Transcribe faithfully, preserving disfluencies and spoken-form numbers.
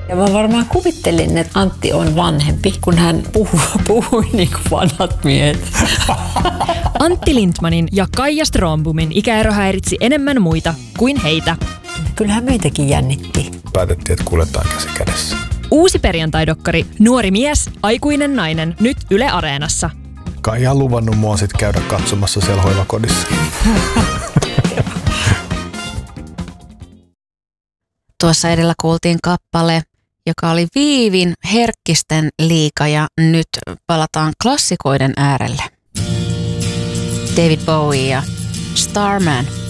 Ja mä varmaan kuvittelin, että Antti on vanhempi, kun hän puhui, puhui niin kuin vanhat miehet. Antti Lindmanin ja Kaija Strombomin ikäero häiritsi enemmän muita kuin heitä. Kyllähän meitäkin jännitti. Päätettiin, että kuljetaan käsi kädessä. Uusi perjantaidokkari Nuori mies, aikuinen nainen, nyt Yle Areenassa. Kaija on luvannut mua sit käydä katsomassa siellä hoivakodissa. Tuossa edellä kuultiin kappale, joka oli Viivin Herkkisten liiga, ja nyt palataan klassikoiden äärelle. David Bowie ja Starman.